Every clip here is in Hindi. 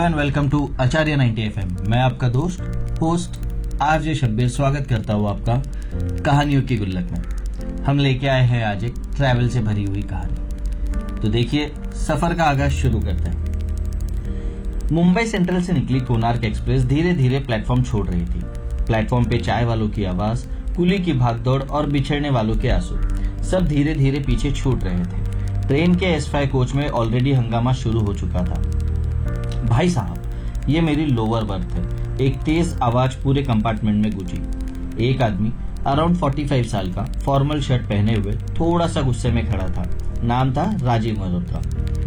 Hello and welcome to Acharya 90 FM। मैं आपका दोस्त होस्ट आरजे शब्बीर स्वागत करता हूँ आपका कहानियों की गुल्लक में। हम लेके आए हैं आज एक ट्रैवल से भरी हुई कहानी। तो देखिए, सफर का आगाज शुरू करते हैं। मुंबई सेंट्रल से निकली कोणार्क एक्सप्रेस धीरे धीरे प्लेटफॉर्म छोड़ रही थी। प्लेटफॉर्म पे चाय वालों की आवाज, कुली की भागदौड़ और बिछड़ने वालों के आंसू सब धीरे धीरे पीछे छूट रहे थे। ट्रेन के S5 कोच में ऑलरेडी हंगामा शुरू हो चुका था। भाई साहब, ये मेरी लोअर बर्थ है, एक तेज आवाज पूरे कंपार्टमेंट में गूंजी। एक आदमी अराउंड 45 साल का फॉर्मल शर्ट पहने हुए थोड़ा सा गुस्से में खड़ा था। नाम था राजीव मल्होत्रा।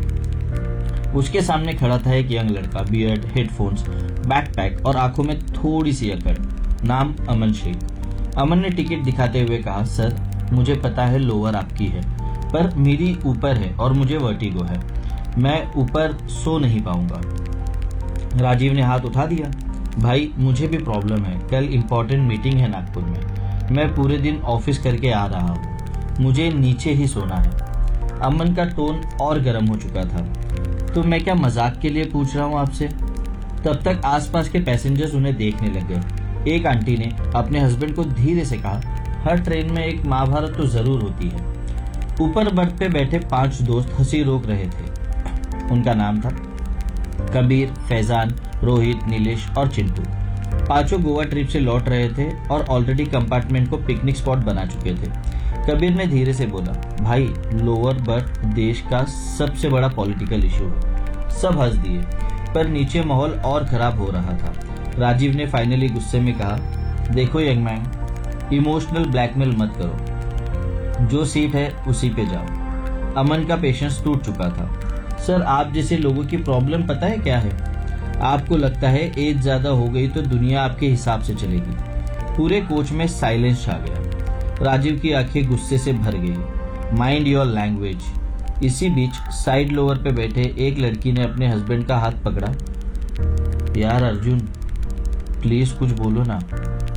उसके सामने खड़ा था एक यंग लड़का, बियर्ड, हेडफोन्स, बैकपैक और आंखों में थोड़ी सी अकड़। नाम अमन शेख। अमन ने टिकट दिखाते हुए कहा, सर मुझे पता है लोअर आपकी है, पर मेरी ऊपर है और मुझे वर्टिगो है, मैं ऊपर सो नहीं पाऊंगा। राजीव ने हाथ उठा दिया। भाई मुझे भी प्रॉब्लम है, कल इम्पोर्टेंट मीटिंग है नागपुर में, मैं पूरे दिन ऑफिस करके आ रहा हूँ, मुझे नीचे ही सोना है। अमन का टोन और गर्म हो चुका था। तो मैं क्या मजाक के लिए पूछ रहा हूँ आपसे? तब तक आसपास के पैसेंजर्स उन्हें देखने लग गए। एक आंटी ने अपने हस्बैंड को धीरे से कहा, हर ट्रेन में एक महाभारत तो जरूर होती है। ऊपर बर्थ पे बैठे 5 दोस्त हंसी रोक रहे थे। उनका नाम था कबीर, फैजान, रोहित, नीलेश और चिंटू। 5 गोवा ट्रिप से लौट रहे थे और ऑलरेडी कंपार्टमेंट को पिकनिक स्पॉट बना चुके थे। कबीर ने धीरे से बोला, भाई लोअर बर्थ देश का सबसे बड़ा पॉलिटिकल इशू है। सब हंस दिए, पर नीचे माहौल और खराब हो रहा था। राजीव ने फाइनली गुस्से में कहा, देखो यंग मैन, इमोशनल ब्लैकमेल मत करो, जो सीट है उसी पे जाओ। अमन का पेशेंस टूट चुका था। सर आप जैसे लोगों की प्रॉब्लम पता है क्या है? आपको लगता है एज ज्यादा हो गई तो दुनिया आपके हिसाब से चलेगी। पूरे कोच में साइलेंस छा गया। राजीव की आंखें गुस्से से भर गई। Mind your language. इसी बीच साइड लोअर पे बैठे एक लड़की ने अपने हस्बैंड का हाथ पकड़ा। यार अर्जुन, प्लीज कुछ बोलो ना।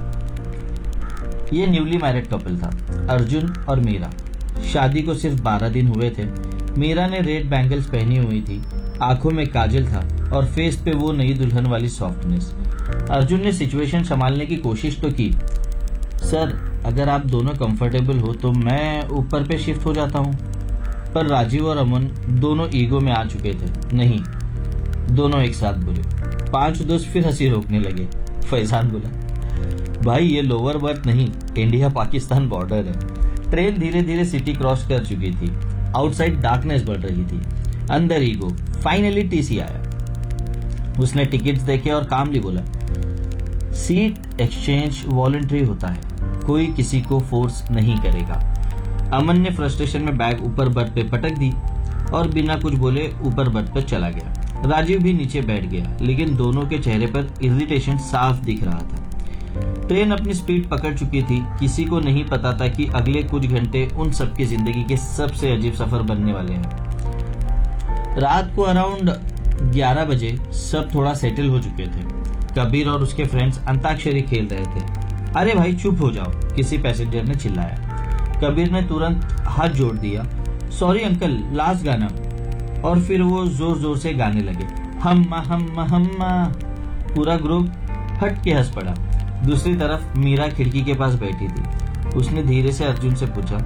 ये न्यूली मैरिड कपल था, अर्जुन और मीरा। शादी को सिर्फ 12 दिन हुए थे। मीरा ने रेड बैंगल्स पहनी हुई थी, आंखों में काजल था और फेस पे वो नई दुल्हन वाली सॉफ्टनेस। अर्जुन ने सिचुएशन संभालने की कोशिश तो की। सर अगर आप दोनों कंफर्टेबल हो तो मैं ऊपर पे शिफ्ट हो जाता हूँ। पर राजीव और अमन दोनों ईगो में आ चुके थे। नहीं, दोनों एक साथ बोले। 5 दोस्त फिर हंसी रोकने लगे। फैजान बोला, भाई ये लोअर बर्थ नहीं, इंडिया पाकिस्तान बॉर्डर है। ट्रेन धीरे धीरे सिटी क्रॉस कर चुकी थी। आउटसाइड डार्कनेस बढ़ रही थी, अंदर ईगो। फाइनली टीसी आया। उसने टिकट्स देखे और कामली बोला, सीट एक्सचेंज वॉलंटरी होता है, कोई किसी को फोर्स नहीं करेगा। अमन ने फ्रस्ट्रेशन में बैग ऊपर बर्थ पे पटक दी और बिना कुछ बोले ऊपर बर्थ पर चला गया। राजीव भी नीचे बैठ गया, लेकिन दोनों के चेहरे पर इरिटेशन साफ दिख रहा था। ट्रेन अपनी स्पीड पकड़ चुकी थी। किसी को नहीं पता था कि अगले कुछ घंटे उन सबकी जिंदगी के सबसे अजीब सफर बनने वाले हैं। रात को अराउंड 11 बजे सब थोड़ा सेटल हो चुके थे। कबीर और उसके फ्रेंड्स अंताक्षरी खेल रहे थे। अरे भाई चुप हो जाओ, किसी पैसेंजर ने चिल्लाया। कबीर ने तुरंत हाथ जोड़ दिया, सॉरी अंकल, लास्ट गाना। और फिर वो जोर जोर से गाने लगे, हम्मा हम्मा हम्मा। पूरा ग्रुप हट के हंस पड़ा। दूसरी तरफ मीरा खिड़की के पास बैठी थी। उसने धीरे से अर्जुन से पूछा,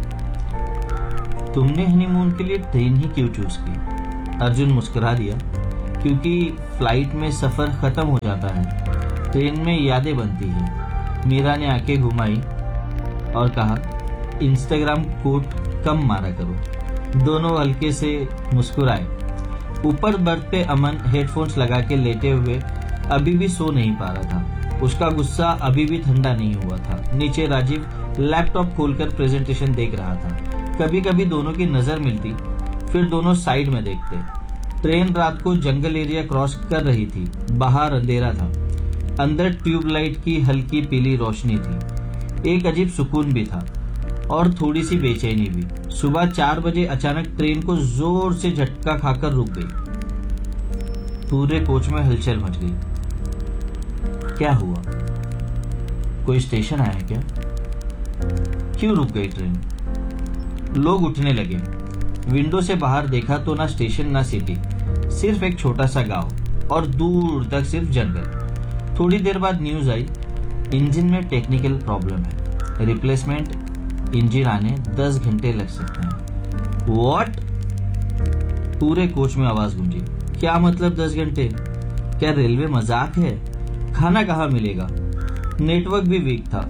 तुमने हनीमून के लिए ट्रेन ही क्यों चूज की? अर्जुन मुस्कुरा दिया, क्योंकि फ्लाइट में सफर खत्म हो जाता है, ट्रेन में यादें बनती है। मीरा ने आंखें घुमाई और कहा, इंस्टाग्राम कोट कम मारा करो। दोनों हल्के से मुस्कुराए। ऊपर बर्थ पे अमन हेडफोन्स लगा के लेटे हुए अभी भी सो नहीं पा रहा था। उसका गुस्सा अभी भी ठंडा नहीं हुआ था। नीचे राजीव लैपटॉप खोलकर प्रेजेंटेशन देख रहा था। कभी कभी दोनों की नजर मिलती, फिर दोनों साइड में देखते। ट्रेन रात को जंगल एरिया क्रॉस कर रही थी। बाहर अंधेरा था, अंदर ट्यूबलाइट की हल्की पीली रोशनी थी। एक अजीब सुकून भी था और थोड़ी सी बेचैनी भी। सुबह 4 बजे अचानक ट्रेन को जोर से झटका खाकर रुक गई। पूरे कोच में हलचल मच गई। क्या हुआ? कोई स्टेशन आया क्या? क्यों रुक गई ट्रेन? लोग उठने लगे। विंडो से बाहर देखा तो ना स्टेशन ना सिटी, सिर्फ एक छोटा सा गांव। और दूर तक सिर्फ जंगल। थोड़ी देर बाद न्यूज आई, इंजन में टेक्निकल प्रॉब्लम है, रिप्लेसमेंट इंजन आने 10 घंटे लग सकते हैं। व्हाट? पूरे कोच में आवाज गूंजी। क्या मतलब 10 घंटे? क्या रेलवे मजाक है? खाना कहाँ मिलेगा? नेटवर्क भी वीक था।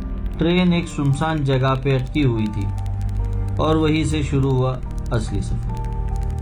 ट्रेन एक सुनसान जगह पे अटकी हुई थी और वहीं से शुरू हुआ असली सफर।